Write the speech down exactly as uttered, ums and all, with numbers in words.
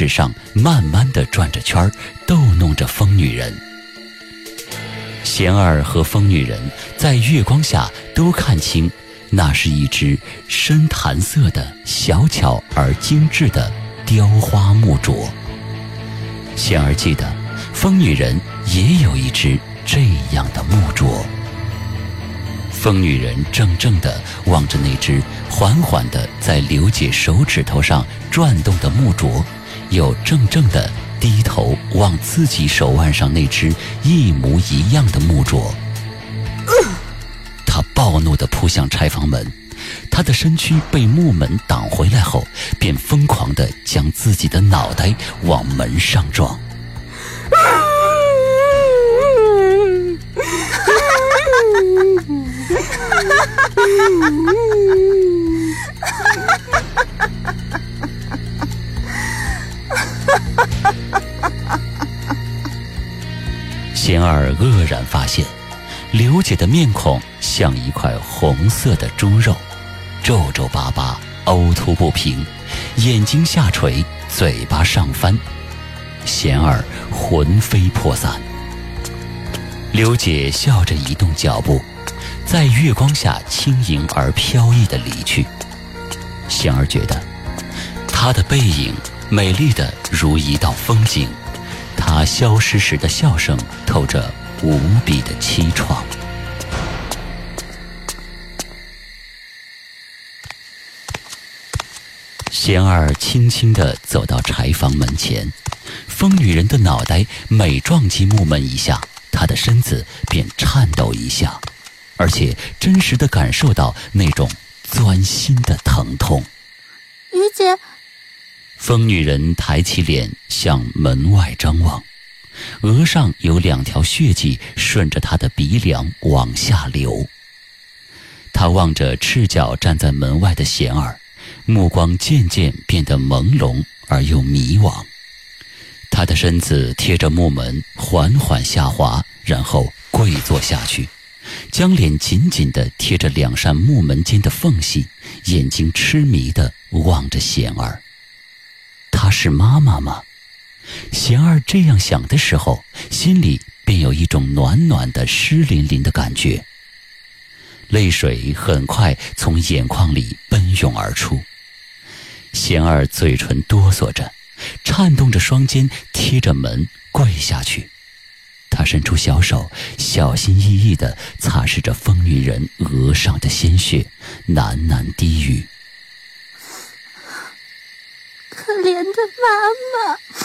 纸上慢慢地转着圈儿，逗弄着疯女人。贤儿和疯女人在月光下都看清，那是一只深檀色的小巧而精致的雕花木镯。贤儿记得疯女人也有一只这样的木镯。疯女人怔怔地望着那只缓缓地在刘姐手指头上转动的木镯，又怔怔地低头望自己手腕上那只一模一样的木镯。她暴怒地扑向柴房门，她的身躯被木门挡回来后，便疯狂地将自己的脑袋往门上撞。贤儿愕然发现，刘姐的面孔像一块红色的猪肉，皱皱巴巴，呕吐不平，眼睛下垂，嘴巴上翻。贤儿魂飞魄散。刘姐笑着移动脚步，在月光下轻盈而飘逸地离去。贤儿觉得她的背影美丽的如一道风景，她消失时的笑声透着无比的凄怆。贤儿轻轻地走到柴房门前，疯女人的脑袋每撞击木门一下，她的身子便颤抖一下，而且真实地感受到那种钻心的疼痛。 于姐， 疯女人抬起脸向门外张望，额上有两条血迹顺着她的鼻梁往下流。她望着赤脚站在门外的贤儿，目光渐渐变得朦胧而又迷惘。她的身子贴着木门缓缓下滑，然后跪坐下去，将脸紧紧地贴着两扇木门间的缝隙，眼睛痴迷地望着贤儿。她是妈妈吗？贤儿这样想的时候，心里便有一种暖暖的湿淋淋的感觉。泪水很快从眼眶里奔涌而出。贤儿嘴唇哆嗦着，颤动着双肩贴着门跪下去。他伸出小手，小心翼翼地擦拭着疯女人额上的鲜血，喃喃低语： 可怜的妈妈。